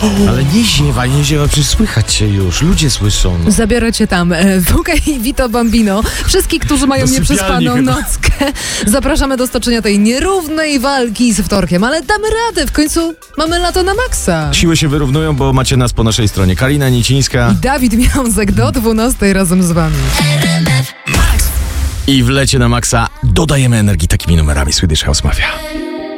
Ale nie ziewa, przecież słychać cię już. Ludzie słyszą. No. Zabiorę cię tam. Okej, Vito Bambino. Wszystkich, którzy mają nieprzespaną nockę, zapraszamy do stoczenia tej nierównej walki z wtorkiem. Ale damy radę, w końcu mamy lato na maksa. Siły się wyrównują, bo macie nas po naszej stronie. Karina Nicińska I Dawid Miązek do 12 razem z wami. i w lecie na maksa dodajemy energii takimi numerami Swedish House Mafia.